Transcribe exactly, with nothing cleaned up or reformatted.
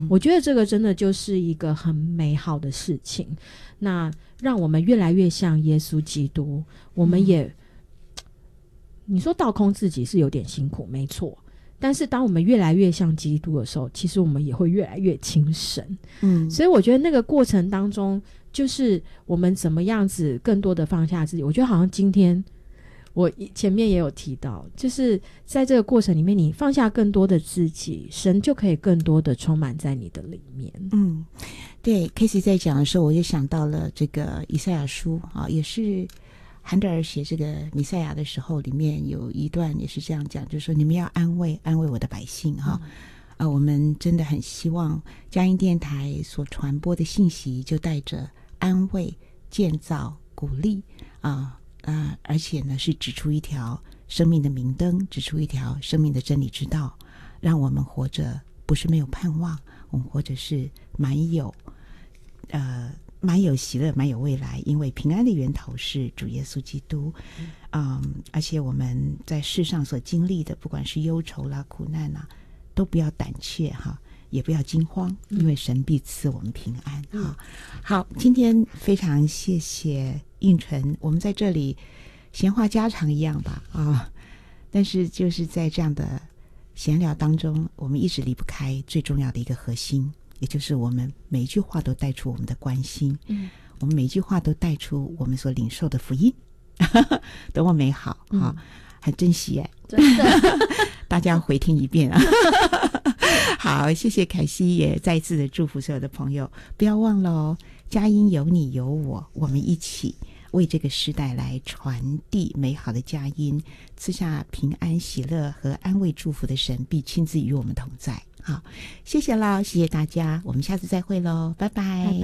我觉得这个真的就是一个很美好的事情，那让我们越来越像耶稣基督，我们也、嗯、你说倒空自己是有点辛苦没错，但是当我们越来越像基督的时候，其实我们也会越来越亲神。嗯，所以我觉得那个过程当中，就是我们怎么样子更多的放下自己。我觉得好像今天我前面也有提到，就是在这个过程里面，你放下更多的自己，神就可以更多的充满在你的里面。 嗯，对 Casey 在讲的时候，我就想到了这个以赛亚书啊，也是韩德尔写这个弥赛亚的时候，里面有一段也是这样讲，就是说你们要安慰安慰我的百姓哈。嗯呃，我们真的很希望佳音电台所传播的信息就带着安慰、建造、鼓励啊。呃呃，而且呢，是指出一条生命的明灯，指出一条生命的真理之道，让我们活着不是没有盼望，我们活着是蛮有呃蛮有喜乐，蛮有未来，因为平安的源头是主耶稣基督。嗯，而且我们在世上所经历的，不管是忧愁啦、苦难啦，都不要胆怯哈，也不要惊慌，因为神必赐我们平安。嗯、好，好，今天非常谢谢映纯，我们在这里闲话家常一样吧啊，但是就是在这样的闲聊当中，我们一直离不开最重要的一个核心，也就是我们每一句话都带出我们的关心，嗯，我们每一句话都带出我们所领受的福音，多么美好啊！嗯，很珍惜耶，真的，大家回听一遍啊。好，谢谢凯西，也再一次的祝福所有的朋友，不要忘了哦，佳音有你有我，我们一起为这个时代来传递美好的佳音，赐下平安喜乐和安慰祝福的神必亲自与我们同在。好，谢谢了，谢谢大家，我们下次再会咯，拜拜。